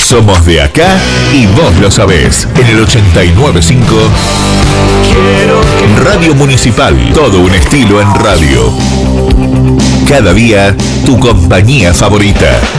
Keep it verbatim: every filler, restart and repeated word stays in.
Somos de acá y vos lo sabés. En el ochenta y nueve punto cinco Radio Municipal. Todo un estilo en radio. Cada día, tu compañía favorita.